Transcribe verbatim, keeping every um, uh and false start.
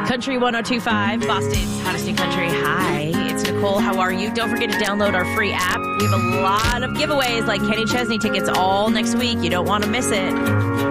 Country one oh two point five, Boston's hottest new country. Hi, it's Nicole. How are you? Don't forget to download our free app. We have a lot of giveaways like Kenny Chesney tickets all next week. You don't want to miss it.